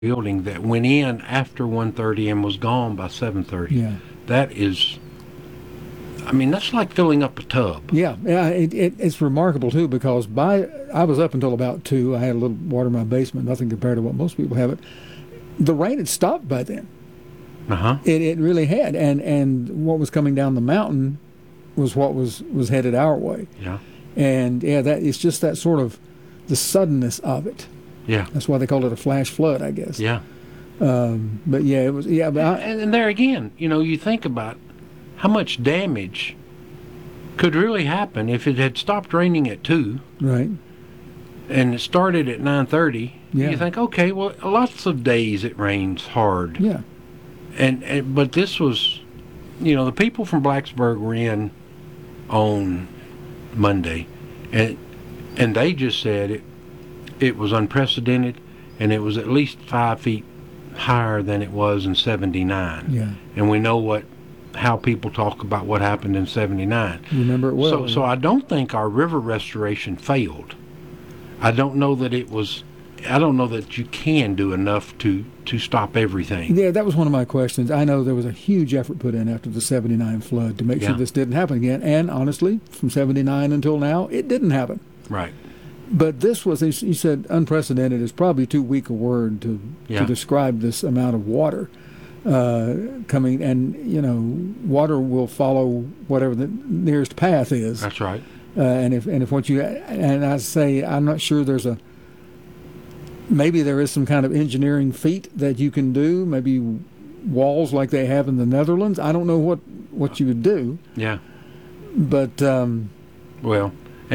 building that went in after 1:30 and was gone by 7:30. Yeah. That is, I mean, that's like filling up a tub. Yeah, it's remarkable too because I was up until about 2. I had a little water in my basement, nothing compared to what most people have. It. The rain had stopped by then. Uh-huh. It really had, and what was coming down the mountain was what was headed our way. Yeah. And yeah, that it's just that sort of the suddenness of it. Yeah. That's why they called it a flash flood, I guess. Yeah. But yeah, it was. Yeah, but And there again, you think about how much damage could really happen if it had stopped raining at 2 right. and it started at 9:30. Yeah. You think, okay, well, lots of days it rains hard. Yeah. But this was, the people from Blacksburg were in on Monday, and they just said it was unprecedented, and it was at least 5 feet higher than it was in 79. Yeah. And we know how people talk about what happened in 79. Remember it well. So I don't think our river restoration failed. I don't know that you can do enough to stop everything. Yeah, that was one of my questions. I know there was a huge effort put in after the 79 flood to make sure this didn't happen again. And honestly, from 79 until now, it didn't happen. Right. But this was, you said unprecedented is probably too weak a word to describe this amount of water coming. And, water will follow whatever the nearest path is. That's right. And if what you, and I say, I'm not sure maybe there is some kind of engineering feat that you can do, maybe walls like they have in the Netherlands. I don't know what you would do. Yeah. But well,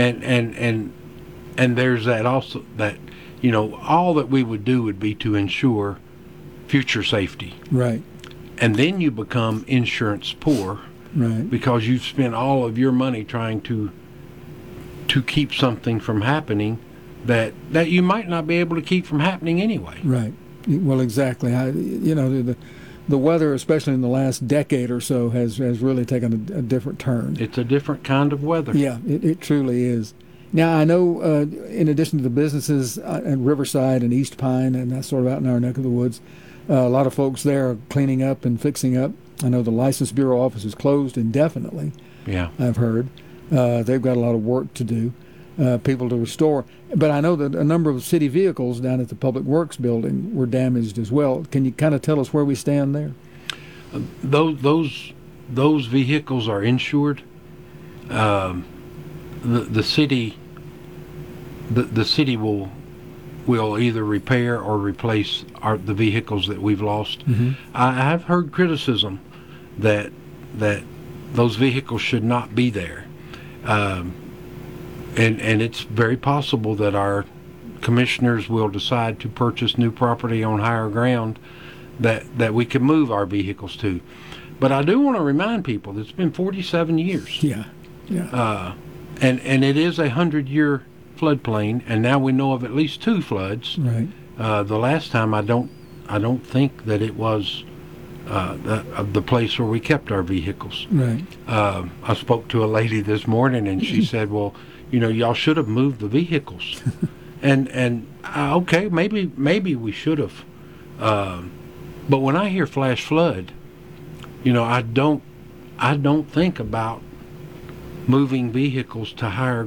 and there's that also that all that we would do would be to ensure future safety. Right. And then you become insurance poor. Right. Because you've spent all of your money trying to keep something from happening that you might not be able to keep from happening anyway. Right. Well, exactly. The weather, especially in the last decade or so, has really taken a different turn. It's a different kind of weather. Yeah, it truly is. Now, I know in addition to the businesses at Riverside and East Pine, and that's sort of out in our neck of the woods, a lot of folks there are cleaning up and fixing up. I know the License Bureau office is closed indefinitely. Yeah. I've heard. They've got a lot of work to do, people to restore. But I know that a number of city vehicles down at the Public Works building were damaged as well. Can you kind of tell us where we stand there? Those vehicles are insured. The city will either repair or replace the vehicles that we've lost. Mm-hmm. I have heard criticism that those vehicles should not be there. And it's very possible that our commissioners will decide to purchase new property on higher ground that we can move our vehicles to. But I do want to remind people that it's been 47 years. Yeah. Yeah. And it is a 100-year floodplain, and now we know of at least 2 floods. Right. The last time I don't think that it was the place where we kept our vehicles. Right. I spoke to a lady this morning, and she said, "Well, y'all should have moved the vehicles." and okay, maybe we should have. But when I hear flash flood, I don't think about moving vehicles to higher